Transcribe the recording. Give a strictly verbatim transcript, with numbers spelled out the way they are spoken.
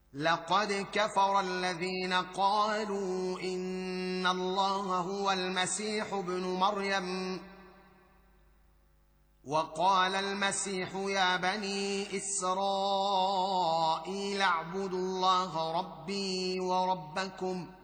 لقد كفر الذين قالوا إن الله هو المسيح ابن مريم وقال المسيح يا بني إسرائيل اعبدوا الله ربي وربكم